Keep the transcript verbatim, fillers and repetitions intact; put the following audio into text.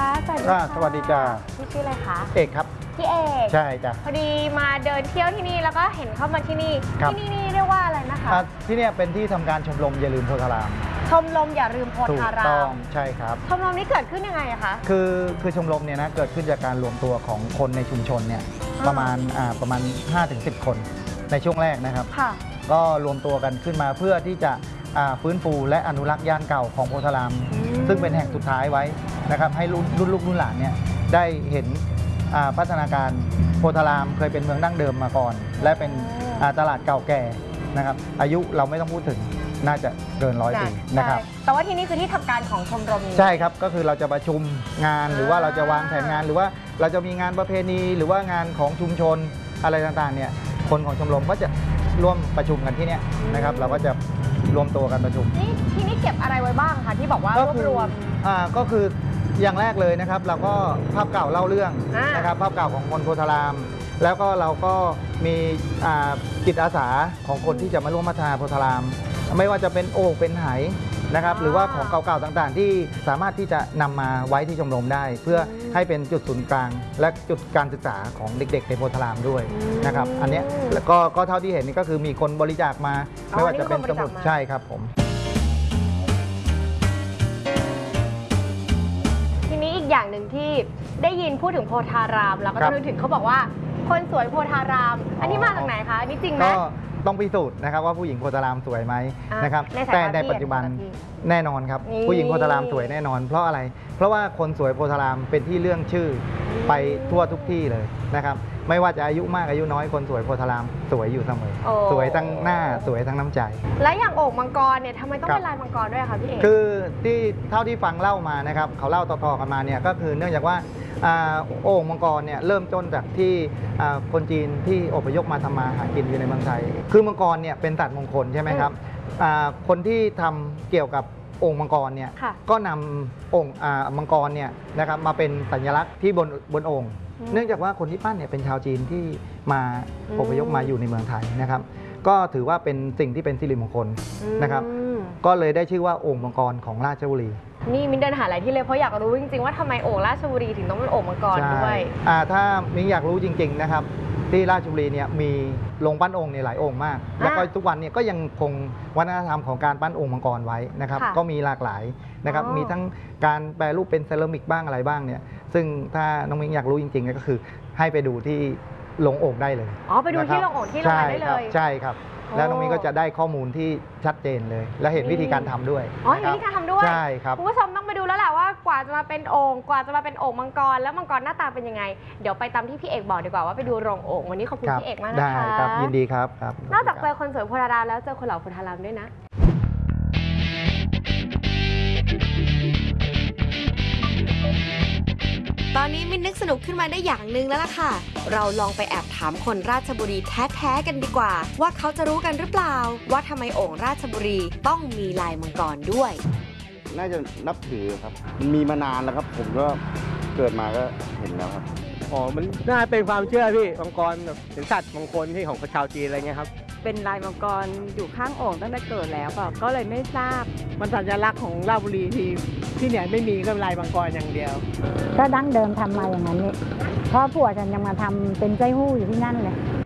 สวัสดีค่ะสวัสดีจ้าพี่ชื่ออะไรคะเอกครับพี่เอกใช่จ้ะพอดีมาเดินเที่ยวที่นี่แล้วก็เห็นเข้ามาที่นี่ที่นี่นี่เรียกว่าอะไรนะคะที่นี่เป็นที่ทำการชมรมอย่าลืมโพธารามชมรมอย่าลืมโพธารามถูกต้องใช่ครับชมรมนี้เกิดขึ้นยังไงอะคะคือคือชมรมเนี่ยนะเกิดขึ้นจากการรวมตัวของคนในชุมชนเนี่ยประมาณอ่าประมาณ ห้าถึงสิบ คนในช่วงแรกนะครับก็รวมตัวกันขึ้นมาเพื่อที่จะฟื้นฟูและอนุรักษ์ย่านเก่าของโพธารามซึ่งเป็นแห่งสุดท้ายไว้นะครับให้รุ่นรุ่นลูกรุ่นหลานเนี่ยได้เห็นพัฒนาการโพธารามเคยเป็นเมืองดั้งเดิมมาก่อนและเป็นตลาดเก่าแก่นะครับอายุเราไม่ต้องพูดถึงน่าจะเกินร้อยปีนะครับแต่ว่าที่นี่คือที่ทำการของชมรมใช่ครับก็คือเราจะประชุมงานหรือว่าเราจะวางแผนงานหรือว่าเราจะมีงานประเพณีหรือว่างานของชุมชนอะไรต่างๆเนี่ยคนของชมรมก็จะร่วมประชุมกันที่นี่นะครับเราก็จะรวมตัวกันประชุมนี่ที่นี่เก็บอะไรไว้บ้างคะที่บอกว่ารวบรวมอ่าก็คืออย่างแรกเลยนะครับเราก็ภาพเก่าเล่าเรื่องนะครับภาพเก่าของคนโพธารามแล้วก็เราก็มีจิตอาสาของคนที่จะมาร่วมพัฒนาโพธารามไม่ว่าจะเป็นโอ่งเป็นไหนะครับหรือว่าของเก่าๆต่างๆที่สามารถที่จะนำมาไว้ที่ชมรมได้เพื่อให้เป็นจุดศูนย์กลางและจุดการศึกษาของเด็กๆในโพธารามด้วยนะครับอันนี้แล้วก็ก็เท่าที่เห็นนี่ก็คือมีคนบริจาคมาไม่ว่าจะเป็นสมุดใช่ครับผมทีนี้อีกอย่างหนึ่งที่ได้ยินพูดถึงโพธารามแล้วก็นึกถึงเขาบอกว่าคนสวยโพธารามอันนี้มาจากไหนคะอันนี้จริงไหมต้องพิสูจน์นะครับว่าผู้หญิงโพธารามสวยไหมนะครับแต่ในปัจจุบันแน่นอนครับผู้หญิงโพธารามสวยแน่นอนเพราะอะไรเพราะว่าคนสวยโพธารามเป็นที่เรื่องชื่อไปทั่วทุกที่เลยนะครับไม่ว่าจะอายุมากอายุน้อยคนสวยโพธารามสวยอยู่เสมอสวยทั้งหน้าสวยทั้งน้ำใจและอย่างโอ่งมังกรเนี่ยทำไมต้องเป็นลายมังกรด้วยคะพี่เอกคือที่เท่าที่ฟังเล่ามานะครับเขาเล่าต่อๆกันมาเนี่ยก็คือเนื่องจากว่าโอ่งมังกรเนี่ยเริ่มต้นจากที่คนจีนที่อพยพมาทำมาหากินอยู่ในเมืองไทยคือมังกรเนี่ยเป็นสัตว์มงคลใช่ไหมครับคนที่ทำเกี่ยวกับโอ่งมังกรเนี่ยก็นำโอ่งมังกรเนี่ยนะครับมาเป็นสัญลักษณ์ที่บนบนโอ่งเนื่องจากว่าคนที่ปั้นเนี่ยเป็นชาวจีนที่มาอพยพมาอยู่ในเมืองไทยนะครับก็ถือว่าเป็นสิ่งที่เป็นสิริมงคลนะครับก็เลยได้ชื่อว่าโอ่งมังกรของราชบุรีนี่มิ้นเดินหาหลายที่เลยเพราะอยากรู้จริงๆว่าทำไมโอ่งราชบุรีถึงต้องเป็นโอ่งมังกรด้วยถ้ามิ้นอยากรู้จริงๆนะครับที่ราชบุรีเนี่ยมีโรงปั้นโอ่งในหลายโอ่งมากแล้วก็ทุกวันเนี่ยก็ยังคงวัฒนธรรมของการปั้นโอ่งมังกรไว้นะครับก็มีหลากหลายนะครับมีทั้งการแปรรูปเป็นเซรามิกบ้างอะไรบ้างเนี่ยซึ่งถ้าน้องมิ้นอยากรู้จริงๆก็คือให้ไปดูที่โรงโอ่งได้เลยอ๋อไปดูที่โรงโอ่งที่โรงงานได้เลยใช่ครับแล้วน้องมิ้นก็จะได้ข้อมูลที่ชัดเจนเลยและเห็นวิธีการทำด้วยอ๋อเห็นวิธีการทำด้วยใช่ครับคุณผู้ชมต้องไปดูแล้วแหละว่ากว่าจะมาเป็นโอ่งกว่าจะมาเป็นโอ่งมังกรแล้วมังกรหน้าตาเป็นยังไงเดี๋ยวไปตามที่พี่เอกบอกดีกว่าว่าไปดูโรงโอ่งวันนี้ขอบคุณพี่เอกมากนะคะได้ครับยินดีครับนอกจากเจอคนสวยโพธารามแล้วเจอคนหล่อโพธารามด้วยนะตอนนี้มินนึกสนุกขึ้นมาได้อย่างหนึ่งแล้วล่ะค่ะเราลองไปแอบถามคนราชบุรีแท้ๆกันดีกว่าว่าเขาจะรู้กันหรือเปล่าว่าทำไมโอ่งราชบุรีต้องมีลายมังกรด้วยน่าจะนับถือครับมันมีมานานแล้วครับผมก็เกิดมาก็เห็นแล้วครับอ๋อมันน่าเป็นความเชื่อพี่มังกรแบบเป็นสัตว์มงคลที่ของชาวจีนอะไรเงี้ยครับเป็นลายมังกรอยู่ข้างโอ่งตั้งแต่เกิดแล้วก็เลยไม่ทราบมันสัญลักษณ์ของราชบุรีที่ที่เนี่ยไม่มีก็ลายมังกรอย่างเดียวก็ดั้งเดิมทำมาอย่างนั้นนี่เพราะผัวฉันยังมาทำเป็นไส้หู้อยู่ที่นั่นเลย